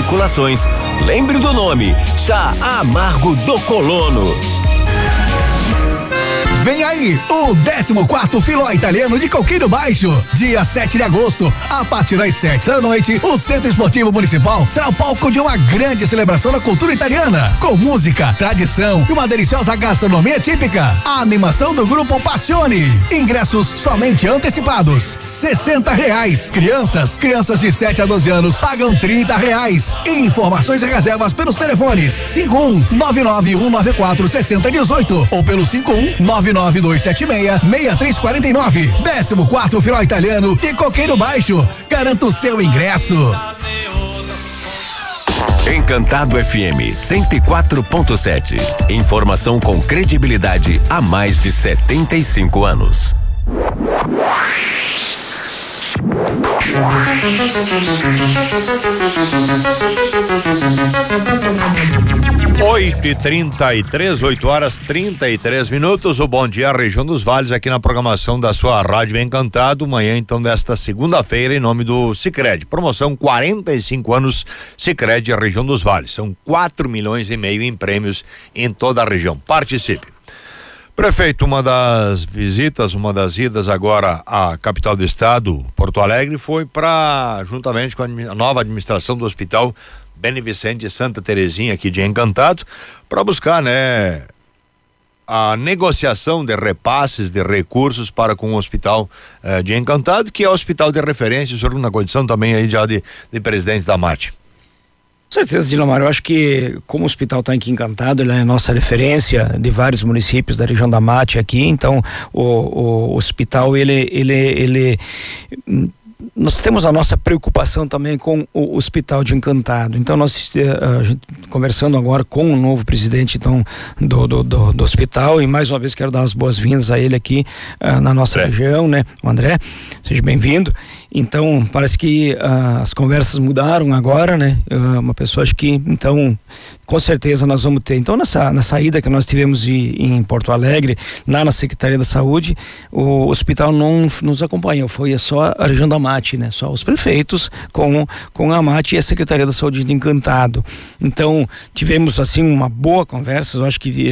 articulações. Lembre do nome, Chá Amargo do Colono. Vem aí, o 14º Filó Italiano de Coqueiro Baixo. Dia 7 de agosto, a partir das 7 da noite, o Centro Esportivo Municipal será o palco de uma grande celebração da cultura italiana, com música, tradição e uma deliciosa gastronomia típica. A animação do grupo Passione. Ingressos somente antecipados, R$60. Crianças de 7 a 12 anos pagam R$30. Informações e reservas pelos telefones 51-99194-6018 ou pelo 51-99276-6349. 14º Filó Italiano de Coqueiro Baixo. Garanta o seu ingresso. Encantado FM 104.7. Informação com credibilidade há mais de 75 anos. 8h33, 8h33. O Bom Dia Região dos Vales aqui na programação da sua Rádio Encantado. Manhã então desta segunda-feira em nome do Sicredi. Promoção 45 anos Sicredi Região dos Vales. São 4,5 milhões em prêmios em toda a região. Participe. Prefeito, uma das idas agora à capital do estado, Porto Alegre, foi juntamente com a nova administração do Hospital Beneficente Santa Terezinha aqui de Encantado, para buscar, a negociação de repasses de recursos para com o Hospital de Encantado, que é o hospital de referência, o senhor na condição também aí já de presidente da MAT. Com certeza, Dilamar, eu acho que como o hospital está aqui Encantado, ele é a nossa referência de vários municípios da região da Mate aqui, então o hospital ele nós temos a nossa preocupação também com o Hospital de Encantado. Então nós conversando agora com o novo presidente então do hospital, e mais uma vez quero dar as boas-vindas a ele aqui na nossa região, o André, seja bem-vindo. Então parece que as conversas mudaram agora, uma pessoa, acho que então com certeza nós vamos ter, então na saída que nós tivemos em Porto Alegre, na Secretaria da Saúde, o hospital não nos acompanhou, foi só a região da Mate, só os prefeitos com a Mate e a Secretaria da Saúde de Encantado. Então tivemos assim uma boa conversa, eu acho que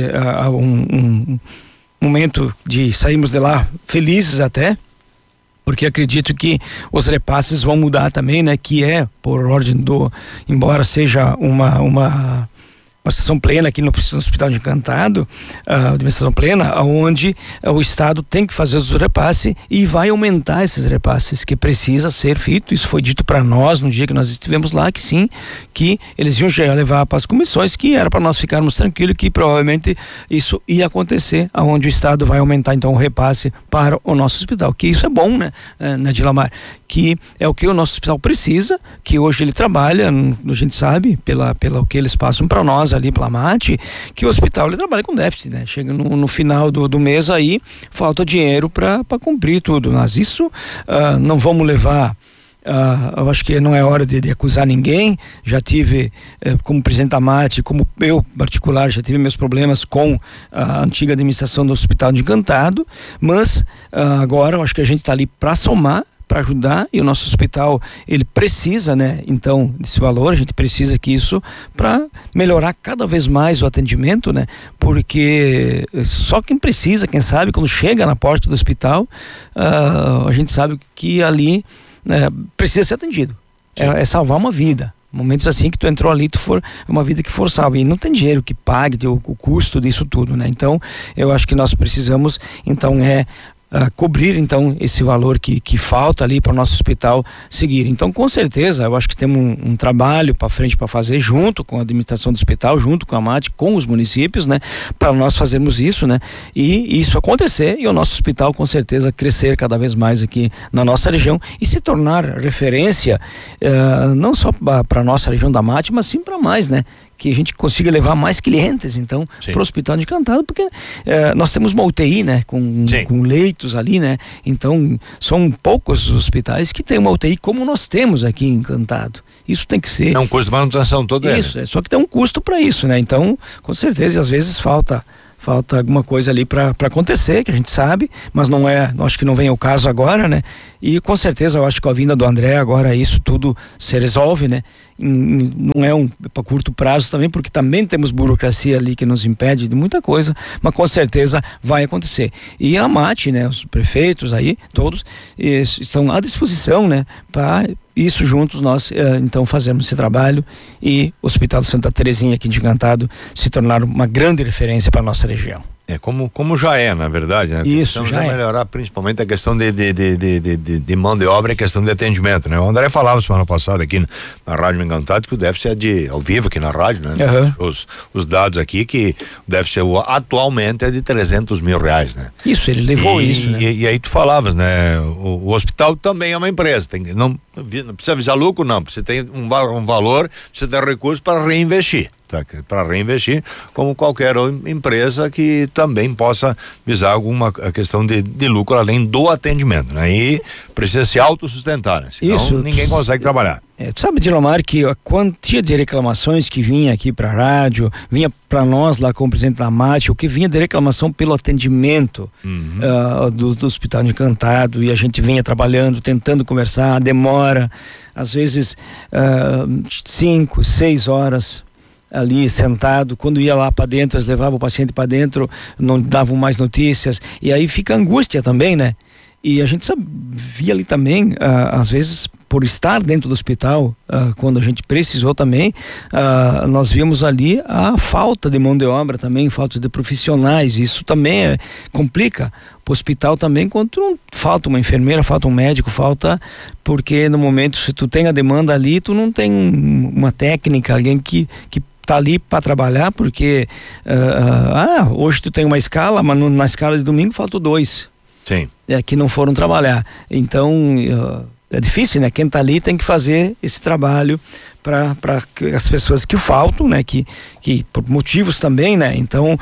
um momento de saímos de lá felizes até, porque acredito que os repasses vão mudar também, que é por ordem embora seja uma administração plena aqui no Hospital de Encantado, administração plena, onde o Estado tem que fazer os repasses e vai aumentar esses repasses, que precisa ser feito. Isso foi dito para nós no dia que nós estivemos lá, que sim, que eles iam já levar para as comissões, que era para nós ficarmos tranquilos, que provavelmente isso ia acontecer, aonde o Estado vai aumentar então o repasse para o nosso hospital, que isso é bom, Dilamar, que é o que o nosso hospital precisa, que hoje ele trabalha, a gente sabe, pelo que eles passam para nós ali pela MAT, que o hospital ele trabalha com déficit, chega no final do mês aí, falta dinheiro para cumprir tudo, mas isso não vamos levar, eu acho que não é hora de acusar ninguém. Já tive como presidente da MAT, como eu particular, já tive meus problemas com a antiga administração do Hospital de Encantado, mas agora eu acho que a gente está ali para somar, para ajudar, e o nosso hospital ele precisa, então desse valor, a gente precisa que isso para melhorar cada vez mais o atendimento, porque só quem precisa, quem sabe, quando chega na porta do hospital, a gente sabe que ali precisa ser atendido, é salvar uma vida. Momentos assim que tu entrou ali, uma vida que for salva, e não tem dinheiro que pague o custo disso tudo, Então eu acho que nós precisamos, então cobrir então esse valor que falta ali para o nosso hospital seguir. Então com certeza eu acho que temos um trabalho para frente para fazer, junto com a administração do hospital, junto com a MAT, com os municípios, para nós fazermos isso, e isso acontecer, e o nosso hospital com certeza crescer cada vez mais aqui na nossa região e se tornar referência, não só para a nossa região da MAT, mas sim para mais, que a gente consiga levar mais clientes então para o Hospital de Encantado, porque nós temos uma UTI, com leitos ali, então são poucos os hospitais que tem uma UTI como nós temos aqui em Encantado. Isso tem que ser. É um custo de manutenção toda. Isso, só que tem um custo para isso, então com certeza às vezes falta alguma coisa ali para acontecer, que a gente sabe, mas não acho que não vem ao caso agora, E com certeza eu acho que com a vinda do André agora isso tudo se resolve, né? Não é para curto prazo também, porque também temos burocracia ali que nos impede de muita coisa, mas com certeza vai acontecer. E a MAT, né, os prefeitos aí, todos estão à disposição, né, para isso juntos nós então fazemos esse trabalho e o Hospital Santa Terezinha aqui de Encantado se tornar uma grande referência para a nossa região. Como já é, na verdade, né? Isso, precisamos já melhorar principalmente a questão de mão de obra e a questão de atendimento, né? O André falava semana passada aqui na Rádio Encantado que o déficit é ao vivo aqui na rádio, né? Os dados aqui que o déficit atualmente é de R$300 mil, né? Isso, ele levou isso, né? E aí tu falavas, né? O hospital também é uma empresa, não precisa visar lucro, não, você tem um valor, você tem recursos para reinvestir. Para reinvestir, como qualquer empresa que também possa visar alguma questão de lucro além do atendimento, né? E precisa se autossustentar, né? Senão ninguém consegue trabalhar. Tu sabe, Dilomar, que a quantia de reclamações que vinha aqui para a rádio, vinha para nós lá com o presidente da MAT, o que vinha de reclamação pelo atendimento do Hospital de Encantado, e a gente vinha trabalhando, tentando conversar, demora, às vezes 5, 6 horas ali sentado, quando ia lá para dentro, eles levavam o paciente para dentro, não davam mais notícias, e aí fica angústia também, né? E a gente via ali também, às vezes, por estar dentro do hospital, quando a gente precisou também, nós vimos ali a falta de mão de obra também, falta de profissionais, isso também complica o hospital também, quando falta uma enfermeira, falta um médico, porque no momento, se tu tem a demanda ali, tu não tem uma técnica, alguém que tá ali para trabalhar, porque hoje tu tem uma escala, mas na escala de domingo faltam 2. Sim. Que não foram trabalhar. Então é difícil, né? Quem tá ali tem que fazer esse trabalho para as pessoas que faltam, né? Que por motivos também, né? Então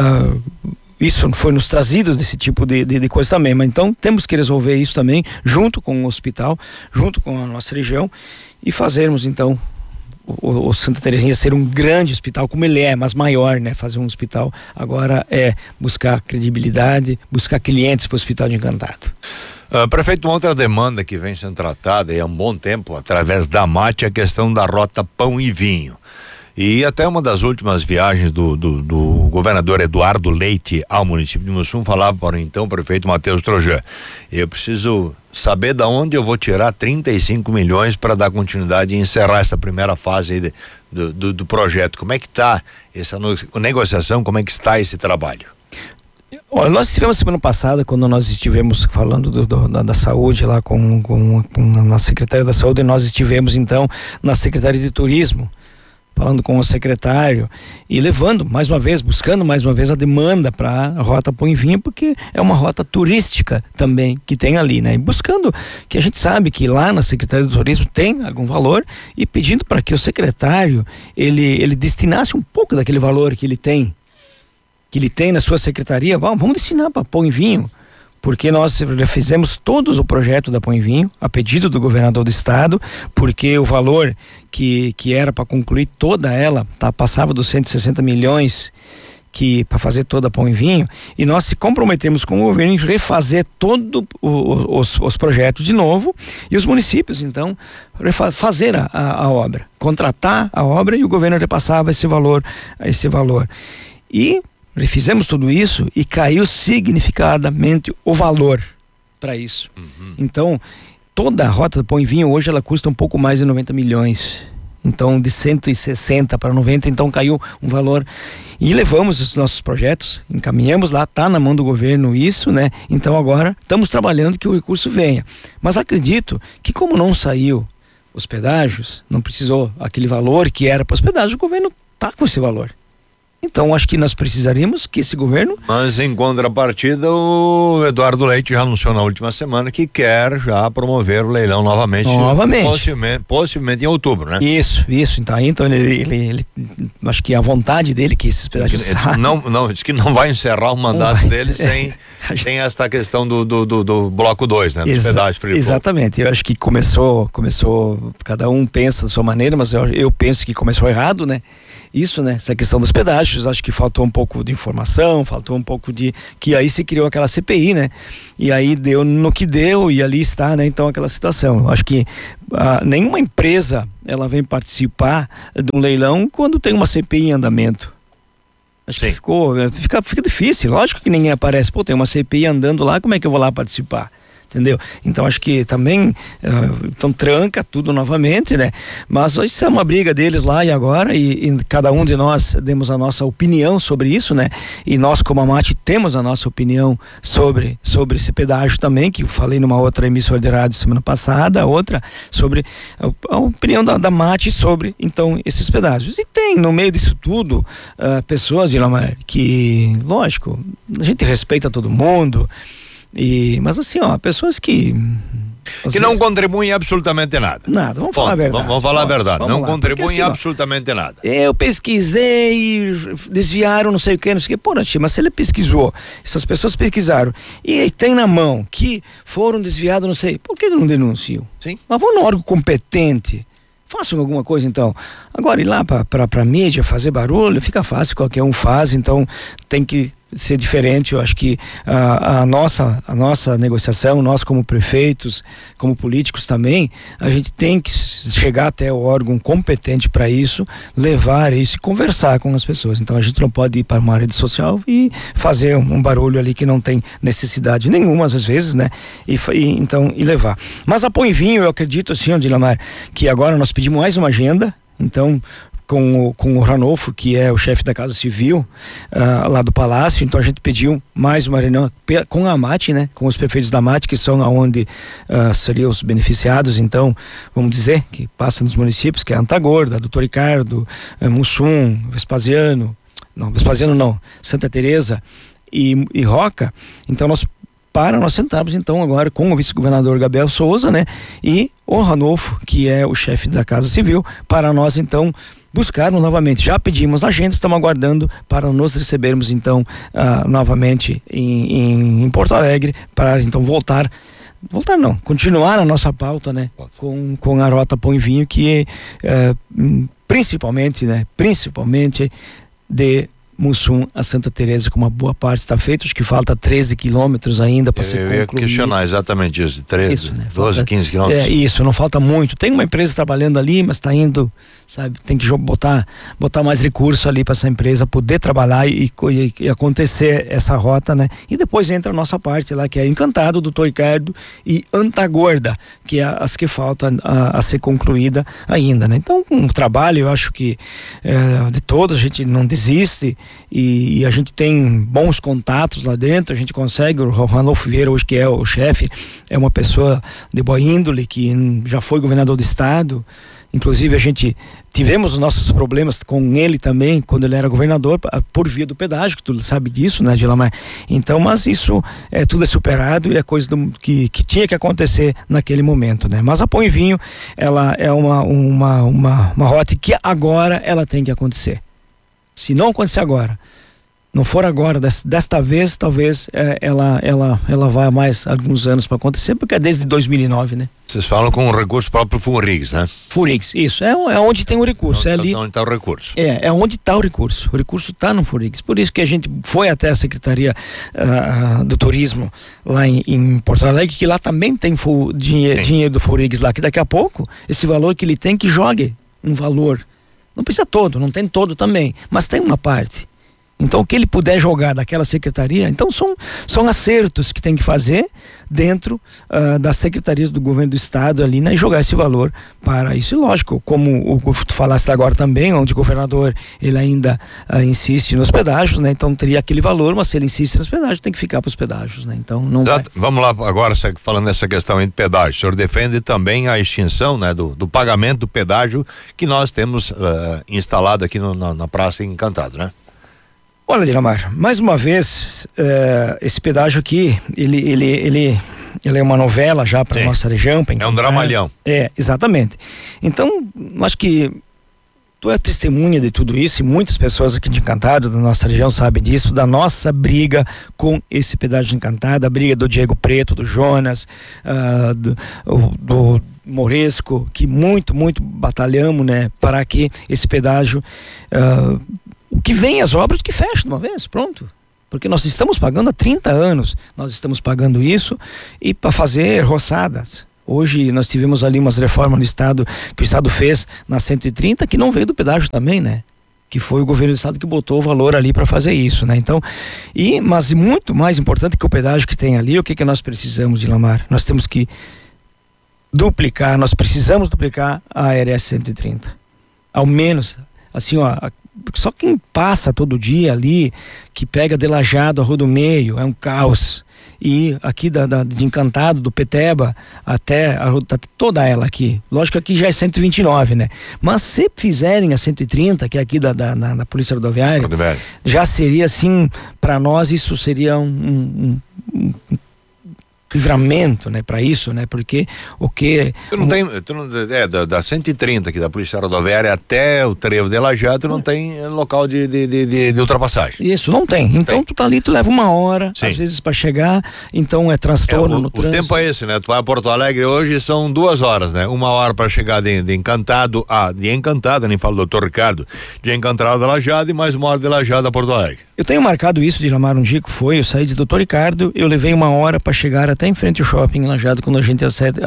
isso foi nos trazido desse tipo de coisa também, mas então temos que resolver isso também junto com o hospital, junto com a nossa região, e fazermos então o Santa Terezinha ser um grande hospital como ele é, mas maior, né? Fazer um hospital agora é buscar credibilidade, buscar clientes para o Hospital de Encantado. Prefeito, uma outra demanda que vem sendo tratada há um bom tempo através da MAT é a questão da rota Pão e Vinho. E até uma das últimas viagens do governador Eduardo Leite ao município de Mussum falava para o então prefeito Matheus Trojan: eu preciso saber de onde eu vou tirar 35 milhões para dar continuidade e encerrar essa primeira fase aí do projeto. Como é que está essa negociação, como é que está esse trabalho? Olha, nós estivemos semana passada, quando nós estivemos falando da saúde lá na Secretaria da Saúde, nós estivemos então na Secretaria de Turismo, falando com o secretário e buscando mais uma vez a demanda para a rota Pão e Vinho, porque é uma rota turística também que tem ali, né? E buscando, que a gente sabe que lá na Secretaria do Turismo tem algum valor, e pedindo para que o secretário ele destinasse um pouco daquele valor que ele tem na sua secretaria. Vamos destinar para Pão e Vinho, porque nós já fizemos todos o projeto da Pão e Vinho, a pedido do governador do estado, porque o valor que era para concluir toda ela passava dos 160 milhões para fazer toda a Pão e Vinho, e nós se comprometemos com o governo em refazer todos os projetos de novo, e os municípios então fazer a obra, contratar a obra, e o governo repassava esse valor. E refizemos tudo isso e caiu significadamente o valor para isso. Então, toda a rota do Pão e Vinho hoje ela custa um pouco mais de 90 milhões. Então, de 160 para 90, então caiu um valor. E levamos os nossos projetos, encaminhamos lá, tá na mão do governo isso, né? Então agora estamos trabalhando que o recurso venha. Mas acredito que, como não saiu os pedágios, não precisou aquele valor que era para os pedágios, o governo tá com esse valor. Então, acho que nós precisaríamos que esse governo... Mas, em contrapartida, o Eduardo Leite já anunciou na última semana que quer já promover o leilão novamente. Possivelmente em outubro, né? Isso. Então ele acho que a vontade dele que esses pedágios... Diz que não vai encerrar o mandato dele sem esta questão do bloco 2, né? Dos pedágios free. Exatamente. Eu acho que começou, cada um pensa da sua maneira, mas eu penso que começou errado, né? Isso, né? Essa questão dos pedágios. pedágios, acho que faltou um pouco de informação, faltou um pouco de... que aí se criou aquela CPI, né? E aí deu no que deu e ali está, né? Então aquela situação. Acho que nenhuma empresa ela vem participar de um leilão quando tem uma CPI em andamento. Acho que fica difícil. Lógico que ninguém aparece. Pô, tem uma CPI andando lá, como é que eu vou lá participar? Entendeu? Então acho que também então tranca tudo novamente, né? Mas isso é uma briga deles lá e agora, e cada um de nós demos a nossa opinião sobre isso, né? E nós como AMAT temos a nossa opinião sobre esse pedágio também, que eu falei numa outra emissora de rádio semana passada, outra sobre a opinião da AMAT sobre então esses pedágios. E tem no meio disso tudo pessoas, Dilamar, que lógico, a gente respeita todo mundo. Mas assim, pessoas que não contribuem absolutamente nada. Nada, vamos falar a verdade. Vamos falar a verdade, não contribuem absolutamente nada. Eu pesquisei, desviaram não sei o que, pô, mas se ele pesquisou, essas pessoas pesquisaram e tem na mão que foram desviados, não sei, por que não denunciam? Sim. Mas vão no órgão competente, façam alguma coisa então. Agora ir lá pra mídia fazer barulho, fica fácil, qualquer um faz, então tem que ser diferente. Eu acho que a nossa negociação, nós como prefeitos, como políticos também, a gente tem que chegar até o órgão competente para isso, levar isso e conversar com as pessoas. Então a gente não pode ir para uma rede social e fazer um barulho ali que não tem necessidade nenhuma às vezes, né? E levar. Mas a Põe Vinho, eu acredito assim, Dilamar, que agora nós pedimos mais uma agenda, então com o Ranolfo, que é o chefe da Casa Civil lá do Palácio, então a gente pediu mais uma reunião com a AMAT, né? Com os prefeitos da AMAT, que são aonde seriam os beneficiados, então vamos dizer que passa nos municípios, que é Antagorda, Doutor Ricardo, Mussum, Vespasiano não, Santa Teresa e Roca. Então nós sentarmos então agora com o vice-governador Gabriel Souza, né? E o Ranolfo, que é o chefe da Casa Civil, para nós então buscarmos novamente. Já pedimos agenda, estamos aguardando para nos recebermos então novamente em Porto Alegre, para então continuar a nossa pauta, né? Com a Rota Põe Vinho, que principalmente de Mussum a Santa Teresa, com uma boa parte está feito, acho que falta 13 quilômetros ainda para ser concluído. Eu ia questionar exatamente isso, 13, isso, né? 12, 15 quilômetros. Isso, não falta muito. Tem uma empresa trabalhando ali, mas está indo, sabe, tem que botar mais recurso ali para essa empresa poder trabalhar e acontecer essa rota, né? E depois entra a nossa parte lá, que é Encantado, Doutor Ricardo e Antagorda, que é as que faltam a ser concluída ainda, né? Então, um trabalho, eu acho que de todos a gente não desiste, e a gente tem bons contatos lá dentro, a gente consegue. O Ranolfo Vieira, hoje, que é o chefe, é uma pessoa de boa índole, que já foi governador do estado. Inclusive a gente tivemos os nossos problemas com ele também quando ele era governador, por via do pedágio, que tu sabe disso, né, Dilamar? Então, mas isso tudo é superado e é coisa que tinha que acontecer naquele momento, né? Mas a Põe Vinho, ela é uma rota que agora ela tem que acontecer. Se não acontecer agora, não for agora, desta vez, talvez ela vá mais alguns anos para acontecer, porque é desde 2009, né? Vocês falam com o recurso próprio FUNRIGS, né? FUNRIGS, isso, é onde tem o recurso, é ali. Onde está o recurso. É onde está o recurso está no FUNRIGS, por isso que a gente foi até a Secretaria do Turismo lá em Porto Alegre, que lá também tem dinheiro do FUNRIGS lá, que daqui a pouco, esse valor que ele tem, que jogue um valor. Não precisa todo, não tem todo também, mas tem uma parte. Então, o que ele puder jogar daquela secretaria, então são acertos que tem que fazer dentro das secretarias do governo do estado ali, né? E jogar esse valor para isso. E lógico, como tu falaste agora também, onde o governador, ele ainda insiste nos pedágios, né? Então, teria aquele valor, mas se ele insiste nos pedágios, tem que ficar para os pedágios, né? Então, não vai. Vamos lá agora, falando dessa questão de pedágio, o senhor defende também a extinção, né? Do pagamento do pedágio que nós temos instalado aqui na Praça Encantado, né? Olha, Dilamar, mais uma vez, esse pedágio aqui, ele é uma novela já para nossa região. É um dramalhão. Exatamente. Então, acho que tu é testemunha de tudo isso, e muitas pessoas aqui de Encantado, da nossa região, sabem disso, da nossa briga com esse pedágio de Encantado, a briga do Diego Preto, do Jonas, do Moresco, que muito batalhamos, né, para que esse pedágio que venha as obras, que feche de uma vez, pronto. Porque nós estamos pagando há 30 anos, nós estamos pagando isso e para fazer roçadas. Hoje nós tivemos ali umas reformas no estado, que o estado fez na 130, que não veio do pedágio também, né? Que foi o governo do estado que botou o valor ali para fazer isso, né? Então, mas muito mais importante que o pedágio que tem ali, o que nós precisamos, Dilamar? Nós temos que nós precisamos duplicar a RS 130. Ao menos, assim, ó, só quem passa todo dia ali, que pega de Lajeado a Rua do Meio, é um caos. E aqui de Encantado, do Peteba, até toda ela aqui. Lógico que aqui já é 129, né? Mas se fizerem a 130, que é aqui da Polícia Rodoviária, já seria assim, para nós isso seria um livramento, né, para isso, né, porque da 130 aqui da Polícia Rodoviária até o trevo de Lajeado, não tem local de ultrapassagem. Isso, não tem. Então tu tá ali, tu leva uma hora, às vezes para chegar, então é transtorno no trânsito. O tempo é esse, né, tu vai a Porto Alegre hoje, são 2 horas, né, 1 hora para chegar de Encantado, nem falo do Dr. Ricardo, de Encantado a Lajeado e mais 1 hora de Lajeado a Porto Alegre. Eu tenho marcado isso, Dilamar, um dia que eu saí de Dr. Ricardo, eu levei 1 hora para chegar até em frente ao shopping em Lajeado, quando a gente acede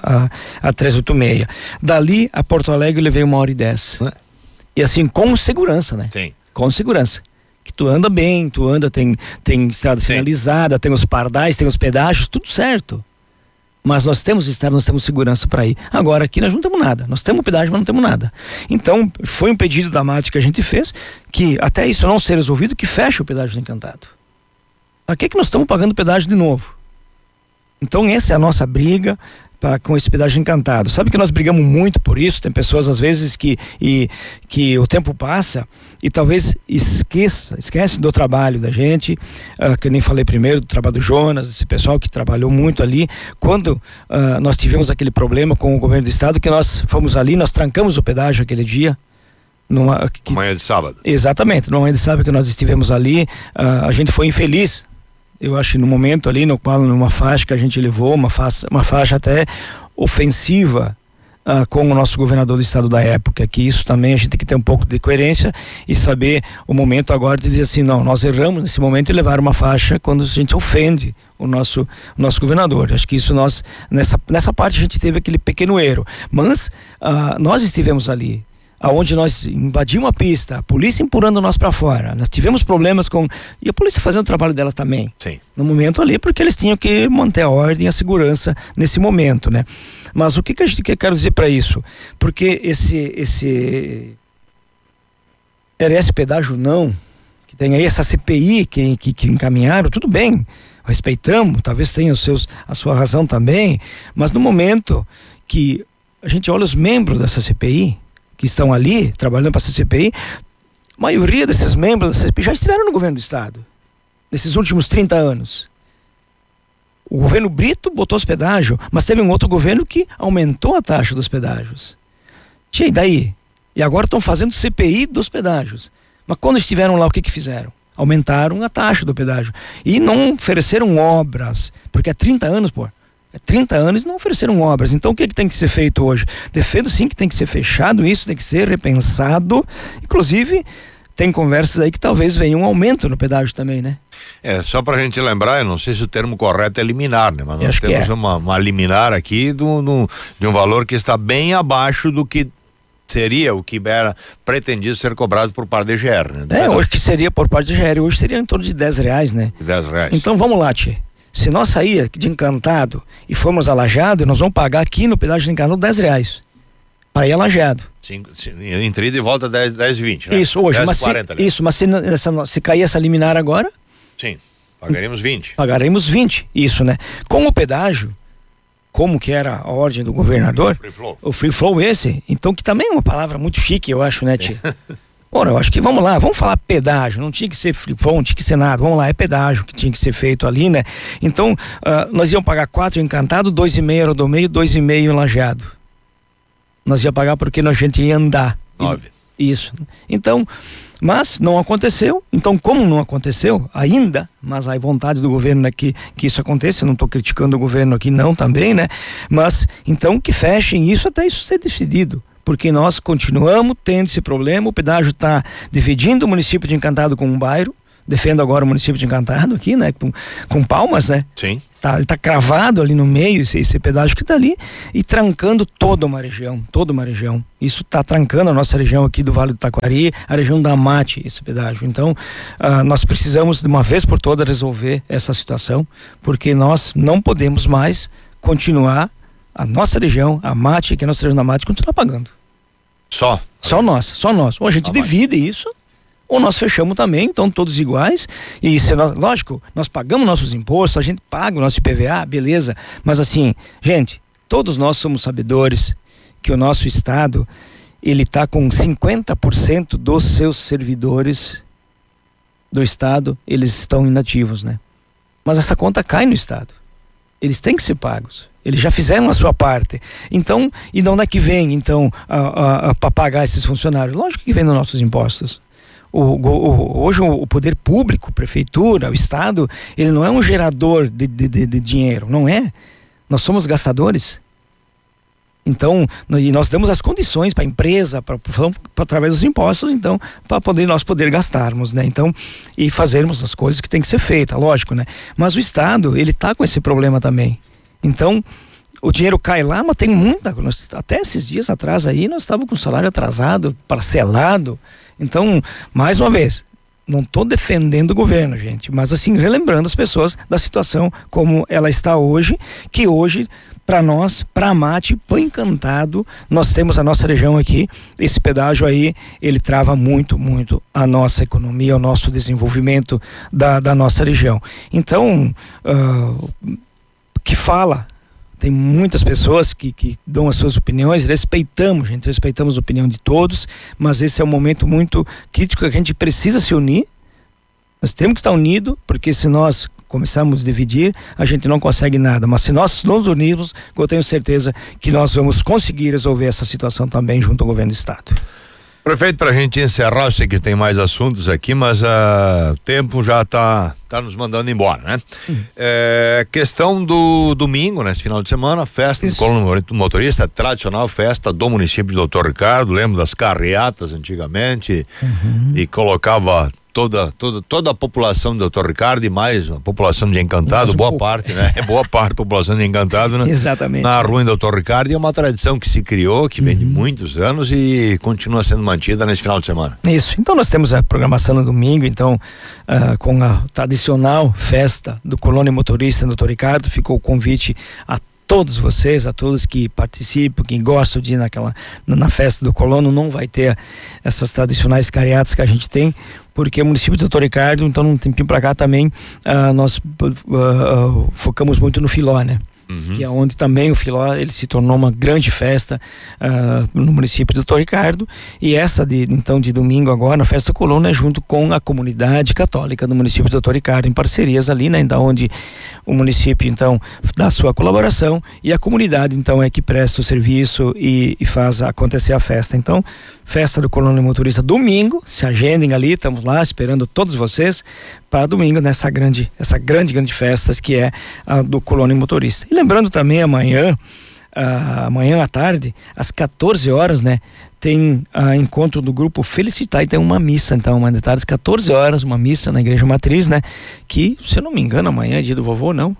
a 386. Dali a Porto Alegre eu levei 1h10. E assim, com segurança, né? Sim. Com segurança. Que tu anda bem, tem estrada sinalizada, tem os pardais, tem os pedágios, tudo certo. Mas nós temos segurança para ir. Agora aqui nós não temos nada. Nós temos pedágio, mas não temos nada. Então, foi um pedido da MAT que a gente fez, que até isso não ser resolvido, que feche o pedágio do Encantado. Para que nós estamos pagando pedágio de novo? Então, essa é a nossa briga com esse pedágio Encantado. Sabe que nós brigamos muito por isso. Tem pessoas às vezes que o tempo passa e talvez esquece do trabalho da gente, que eu nem falei primeiro, do trabalho do Jonas, esse pessoal que trabalhou muito ali. Quando nós tivemos aquele problema com o governo do estado, que nós fomos ali, nós trancamos o pedágio aquele dia. Manhã de sábado. Exatamente, numa manhã de sábado que nós estivemos ali, a gente foi infeliz. Eu acho que no momento ali, no qual, numa faixa que a gente levou, uma faixa até ofensiva com o nosso governador do estado da época, que isso também a gente tem que ter um pouco de coerência e saber o momento agora de dizer assim, não, nós erramos nesse momento e levar uma faixa quando a gente ofende o nosso governador. Acho que isso nessa parte a gente teve aquele pequeno erro, mas nós estivemos ali, aonde nós invadimos a pista, a polícia empurrando nós para fora, nós tivemos problemas e a polícia fazendo o trabalho dela também. Sim. No momento ali, porque eles tinham que manter a ordem e a segurança nesse momento, né? Mas o que a gente quer dizer para isso? Porque esse pedágio não, que tem aí essa CPI que encaminharam, tudo bem, respeitamos, talvez tenha a sua razão também, mas no momento que a gente olha os membros dessa CPI, que estão ali trabalhando para essa CPI, a maioria desses membros da CPI já estiveram no governo do estado nesses últimos 30 anos. O governo Brito botou os pedágios, mas teve um outro governo que aumentou a taxa dos pedágios. E daí? E agora estão fazendo CPI dos pedágios. Mas quando estiveram lá, o que fizeram? Aumentaram a taxa do pedágio e não ofereceram obras, porque há 30 anos, 30 anos e não ofereceram obras. Então o que tem que ser feito hoje? Defendo sim que tem que ser fechado isso, tem que ser repensado. Inclusive, tem conversas aí que talvez venha um aumento no pedágio também, né? Só pra gente lembrar, eu não sei se o termo correto é liminar, né? Mas nós temos uma liminar aqui de um valor que está bem abaixo do que seria o que era pretendido ser cobrado por parte da GR, né? Hoje que seria por parte da GR, hoje seria em torno de R$10, né? R$10. Então vamos lá, tchê. Se nós sair de Encantado e formos a Lajeado, nós vamos pagar aqui no pedágio de Encantado R$10 para ir a Lajeado. Entre ida e volta 10,20, né? Isso, hoje. 10,40, né? Isso, mas se cair essa liminar agora? Sim, pagaremos 20. Pagaremos 20, isso, né? Com o pedágio, como que era a ordem do governador, o free flow esse, então que também é uma palavra muito chique, eu acho, né, tia? Ora, eu acho que vamos lá, vamos falar pedágio, não tinha que ser free flow, não tinha que ser nada, vamos lá, é pedágio que tinha que ser feito ali, né? Então, nós íamos pagar 4 em Encantado, 2,5 era do meio, 2,5 em Lajeado. Nós ia pagar porque a gente ia andar. 9. Isso. Então, mas não aconteceu. Então, como não aconteceu ainda, mas a vontade do governo é que isso aconteça. Eu não estou criticando o governo aqui não também, né? Mas, então, que fechem isso até isso ser decidido. porque nós continuamos tendo esse problema. O pedágio está dividindo o município de Encantado com um bairro. Defendo agora o município de Encantado aqui, né? Com Palmas, né? Sim. Ele tá cravado ali no meio, esse pedágio que tá ali, e trancando toda uma região. Isso tá trancando a nossa região aqui do Vale do Taquari, a região da Mate, esse pedágio. Então, nós precisamos de uma vez por todas resolver essa situação, porque nós não podemos mais continuar a nossa região, a Mate, que é a nossa região da Mate, continuar pagando. Só nós. Ou a gente divide isso, ou nós fechamos também, então todos iguais, e lógico, nós pagamos nossos impostos, a gente paga o nosso IPVA, beleza, mas assim, gente, todos nós somos sabedores que o nosso estado, ele tá com 50% dos seus servidores do estado, eles estão inativos, né? Mas essa conta cai no estado, eles têm que ser pagos. Eles já fizeram a sua parte. Então, e de onde é que vem, então, para pagar esses funcionários? Lógico que vem dos nossos impostos. Hoje o poder público, prefeitura, o estado, ele não é um gerador de dinheiro, não é. Nós somos gastadores. Então, e nós damos as condições para a empresa, através dos impostos, então, para nós poder gastarmos, né? Então, e fazermos as coisas que tem que ser feitas, lógico, né? Mas o estado, ele tá com esse problema também. Então, o dinheiro cai lá, mas tem muita. Até esses dias atrás aí, nós estávamos com o salário atrasado, parcelado. Então, mais uma vez, não estou defendendo o governo, gente, mas assim, relembrando as pessoas da situação como ela está hoje, que hoje, para nós, para a Mate, para Encantado, nós temos a nossa região aqui, esse pedágio aí, ele trava muito, muito a nossa economia, o nosso desenvolvimento da nossa região. Então, que fala, tem muitas pessoas que dão as suas opiniões, respeitamos a opinião de todos, mas esse é um momento muito crítico que a gente precisa se unir. Nós temos que estar unidos, porque se nós começarmos a dividir, a gente não consegue nada, mas se nós nos unirmos, eu tenho certeza que nós vamos conseguir resolver essa situação também junto ao governo do estado. Prefeito, para a gente encerrar, eu sei que tem mais assuntos aqui, mas o tempo já tá nos mandando embora, né? Questão do domingo, né? Esse final de semana, festa do Colônia Motorista, tradicional festa do município de Doutor Ricardo. Lembro das carreatas antigamente, e colocava toda a população do Doutor Ricardo e mais a população de Encantado, boa parte, né? Boa parte da população de Encantado, né? Exatamente. Na rua em Doutor Ricardo, e é uma tradição que se criou, que vem de muitos anos e continua sendo mantida nesse final de semana. Isso, então nós temos a programação no domingo, então com a tradicional festa do Colônia Motorista Doutor Ricardo, ficou o convite a todos vocês, a todos que participam, que gostam de ir na festa do Colono. Não vai ter essas tradicionais carreatas que a gente tem, porque o município de Doutor Ricardo, então um tempinho pra cá também, nós focamos muito no Filó, né? Que é onde também o Filó, ele se tornou uma grande festa no município de Doutor Ricardo, e essa de domingo agora, a festa do Colono, é junto com a comunidade católica do município de Doutor Ricardo, em parcerias ali, né? Da onde o município então dá a sua colaboração e a comunidade então é que presta o serviço e faz acontecer a festa. Então, festa do Colônia Motorista domingo, se agendem ali, estamos lá esperando todos vocês para domingo nessa grande festa que é a do Colônia Motorista. E lembrando também amanhã à tarde, às 14 horas, né? Tem encontro do grupo Felicitar, e tem uma missa, então, amanhã de tarde, às 14 horas, uma missa na Igreja Matriz, né? Que, se eu não me engano, amanhã é dia do vovô, não?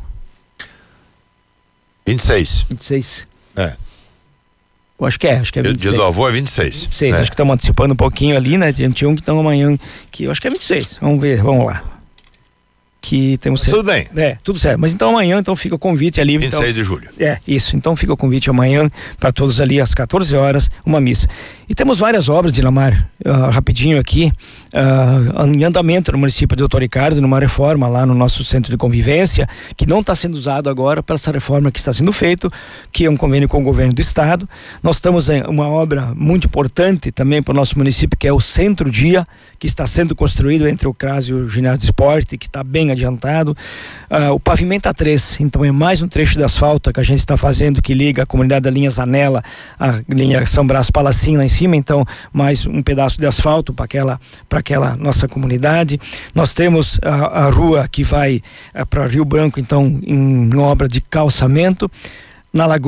26. É. Eu acho que é 26. Dia do avô é 26. 26, acho que estamos antecipando um pouquinho ali, né? Tinha um que estão amanhã, que eu acho que é 26. Vamos ver, vamos lá. Que temos tudo bem. Tudo certo. Mas então amanhã então fica o convite ali. 26 de julho. Isso. Então fica o convite amanhã para todos ali às 14 horas, uma missa. E temos várias obras, Dilamar, rapidinho aqui, em andamento no município de Doutor Ricardo, numa reforma lá no nosso centro de convivência, que não está sendo usado agora para essa reforma que está sendo feito, que é um convênio com o governo do estado. Nós estamos em uma obra muito importante também para o nosso município, que é o Centro Dia, que está sendo construído entre o CRAS e o ginásio de esporte, que está bem adiantado. O pavimento A3, então é mais um trecho de asfalto que a gente está fazendo, que liga a comunidade da linha Zanella, a linha São Brás Palacim lá em cima, então mais um pedaço de asfalto para aquela nossa comunidade. Nós temos a rua que vai para Rio Branco, então em obra de calçamento. Na Lagoa,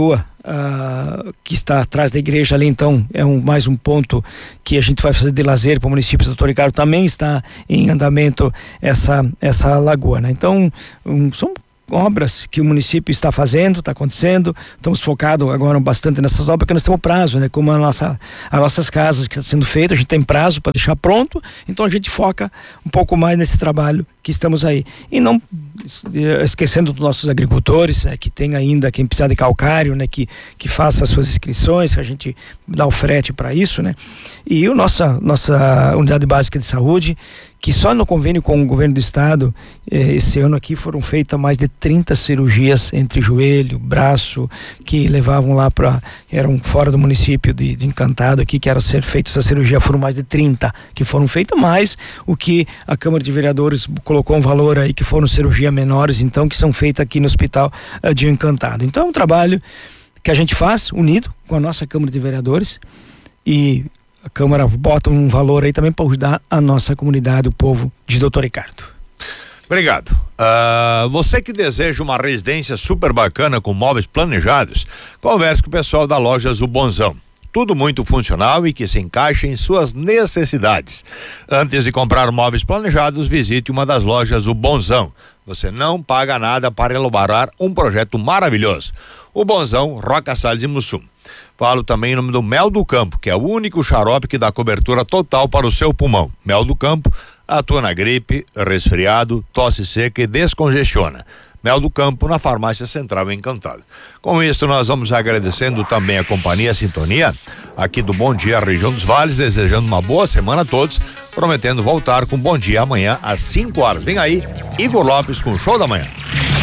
que está atrás da igreja ali, então é mais um ponto que a gente vai fazer de lazer para o município do Dr. Ricardo. Também está em andamento essa lagoa, né? Então são obras que o município está fazendo, está acontecendo. Estamos focados agora bastante nessas obras, porque nós temos prazo, né? Como as nossas casas que está sendo feito, a gente tem prazo para deixar pronto, então a gente foca um pouco mais nesse trabalho que estamos aí. E não esquecendo dos nossos agricultores, que tem ainda quem precisa de calcário, né? Que faça as suas inscrições, que a gente dá o frete para isso, né? E nossa unidade básica de saúde, que só no convênio com o governo do estado, esse ano aqui foram feitas mais de 30 cirurgias entre joelho, braço, que levavam lá eram fora do município de Encantado aqui, que era ser feita essa cirurgia, foram mais de 30 que foram feitas, mais o que a Câmara de Vereadores colocou um valor aí, que foram cirurgias menores, então, que são feitas aqui no Hospital de Encantado. Então, é um trabalho que a gente faz unido com a nossa Câmara de Vereadores, e a Câmara bota um valor aí também para ajudar a nossa comunidade, o povo de Dr. Ricardo. Obrigado. Você que deseja uma residência super bacana com móveis planejados, converse com o pessoal da Lojas O Bonzão. Tudo muito funcional e que se encaixa em suas necessidades. Antes de comprar móveis planejados, visite uma das lojas O Bonzão. Você não paga nada para elaborar um projeto maravilhoso. O Bonzão, Roca Salles e Mussum. Falo também em nome do Mel do Campo, que é o único xarope que dá cobertura total para o seu pulmão. Mel do Campo atua na gripe, resfriado, tosse seca e descongestiona. Mel do Campo, na Farmácia Central Encantado. Com isso, nós vamos agradecendo também a companhia, a sintonia aqui do Bom Dia Região dos Vales, desejando uma boa semana a todos, prometendo voltar com Bom Dia amanhã às 5 horas. Vem aí, Igor Lopes com o Show da Manhã.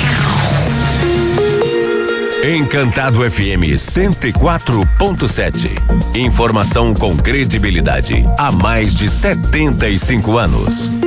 Encantado FM 104.7. Informação com credibilidade há mais de 75 anos.